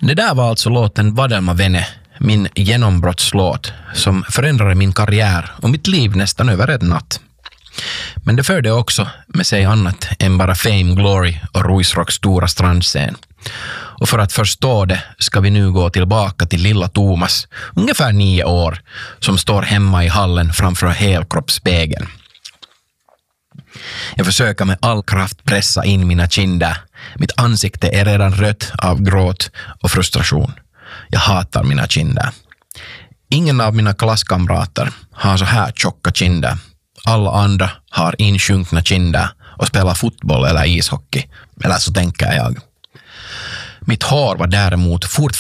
Det där var alltså låten Vadelma Vene, min genombrottslåt som förändrade min karriär och mitt liv nästan över en natt. Men det förde också med sig annat än bara Fame, Glory och Ruisrocks stora strandscen. Och för att förstå det ska vi nu gå tillbaka till lilla Thomas, ungefär 9 år, som står hemma i hallen framför helkroppsspegeln. Jag försöker med all kraft pressa in mina kinder. Mitt ansikte är redan rött av gråt och frustration. Jag hatar mina kinder. Ingen av mina klasskamrater har så här tjocka kinder. Alla andra har insjunkna kinder och spelar fotboll eller ishockey. Eller så tänker jag. Mitt hår var däremot fortfarande